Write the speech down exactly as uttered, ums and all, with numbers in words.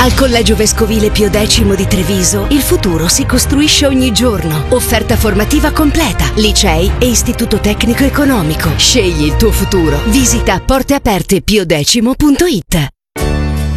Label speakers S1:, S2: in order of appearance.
S1: Al Collegio Vescovile Pio X di Treviso il futuro si costruisce ogni giorno. Offerta formativa completa, licei e istituto tecnico economico. Scegli il tuo futuro. Visita porteaperte pio x punto it.